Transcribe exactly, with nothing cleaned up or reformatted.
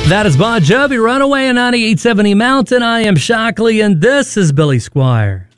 That is Bon Jovi, Runaway, and ninety-eight seventy Mountain. I am Shockley, and this is Billy Squire.